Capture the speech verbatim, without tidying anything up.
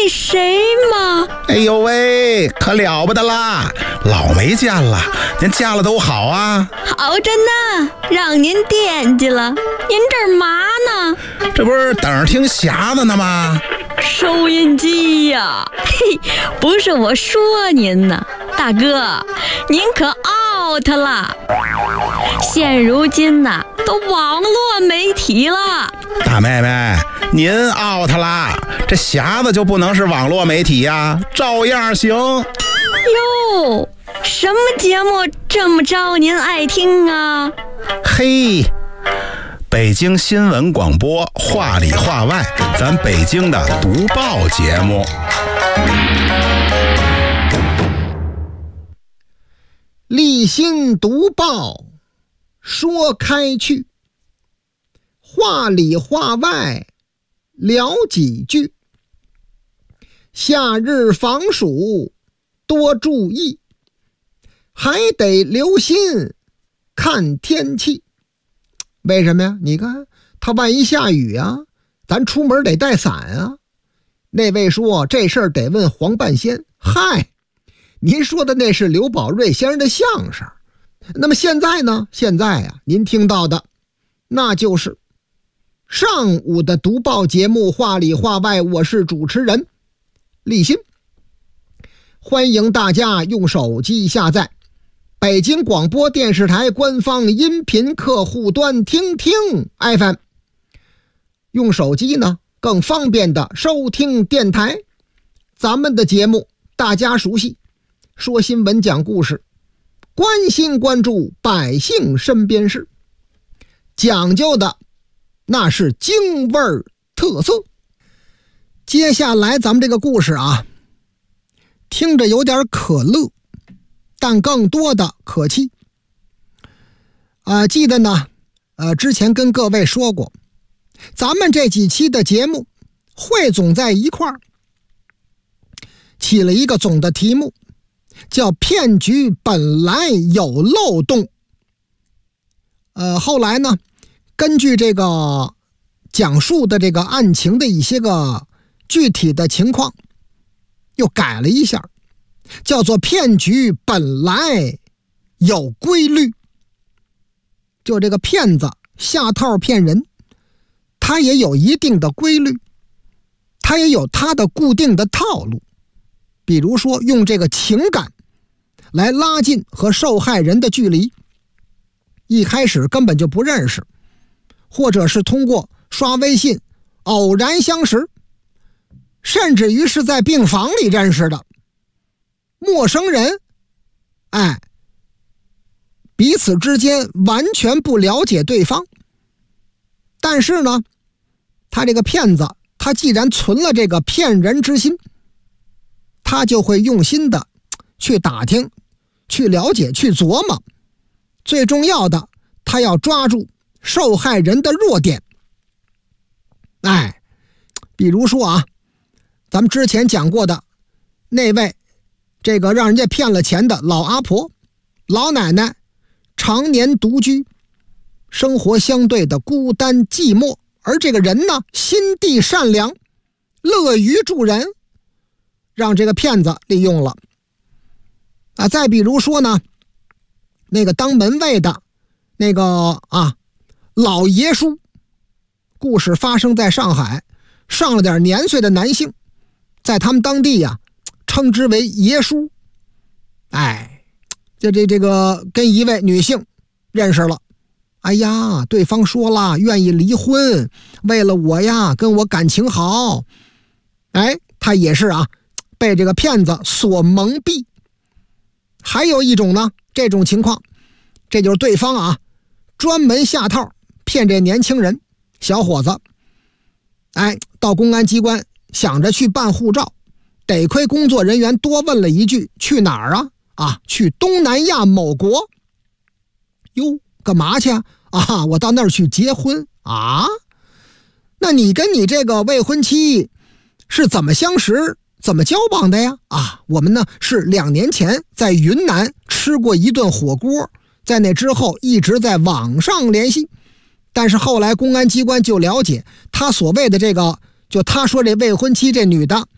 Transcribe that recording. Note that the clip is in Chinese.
那谁吗？ 哎呦喂，可了不得啦，老没见了，您家了都好啊？ 好着呢，让您惦记了。您这儿嘛呢？ 这不是等着听匣子呢吗？ 收音机呀，嘿，不是我说您呢，大哥，您可 out 了。现如今呐，都网络媒体了。 大妹妹，您 out 了，这匣子就不能是网络媒体呀，照样行。 哟，什么节目这么招您爱听啊？ 嘿，北京新闻广播话里话外，咱北京的读报节目。 立新读报说开去，话里话外聊几句。夏日防暑多注意，还得留心看天气。为什么呀？你看他万一下雨啊，咱出门得带伞啊。那位说这事儿得问黄半仙。嗨，您说的那是刘宝瑞先生的相声。那么现在呢？现在呀、啊，您听到的那就是上午的读报节目话里话外，我是主持人立新。欢迎大家用手机下载北京广播电视台官方音频客户端听听 F M， 用手机呢更方便的收听电台。咱们的节目大家熟悉，说新闻讲故事，关心关注百姓身边事，讲究的那是京味儿特色。接下来咱们这个故事啊，听着有点可乐，但更多的可气。呃，记得呢，呃，之前跟各位说过，咱们这几期的节目汇总在一块儿，起了一个总的题目，叫骗局本来有漏洞。呃，后来呢，根据这个讲述的这个案情的一些个具体的情况，又改了一下，叫做骗局本来有规律。就这个骗子下套骗人，他也有一定的规律，他也有他的固定的套路。比如说用这个情感来拉近和受害人的距离，一开始根本就不认识，或者是通过刷微信偶然相识，甚至于是在病房里认识的陌生人，哎，彼此之间完全不了解对方。但是呢，他这个骗子，他既然存了这个骗人之心，他就会用心的去打听，去了解，去琢磨。最重要的，他要抓住受害人的弱点。哎，比如说啊，咱们之前讲过的那位这个让人家骗了钱的老阿婆，老奶奶常年独居，生活相对的孤单寂寞，而这个人呢，心地善良，乐于助人，让这个骗子利用了啊。再比如说呢，那个当门卫的那个啊老爷叔，故事发生在上海，上了点年岁的男性，在他们当地呀、啊、称之为爷叔。哎，这这这个跟一位女性认识了，哎呀，对方说了愿意离婚，为了我呀跟我感情好。哎，他也是啊被这个骗子所蒙蔽。还有一种呢，这种情况，这就是对方啊专门下套骗这年轻人小伙子。哎，到公安机关想着去办护照，得亏工作人员多问了一句，去哪儿啊？啊，去东南亚某国。哟，干嘛去啊？啊，我到那儿去结婚啊。那你跟你这个未婚妻是怎么相识怎么交往的呀？啊，我们呢是两年前在云南吃过一顿火锅，在那之后一直在网上联系。但是后来公安机关就了解，他所谓的这个，就他说这未婚妻这女的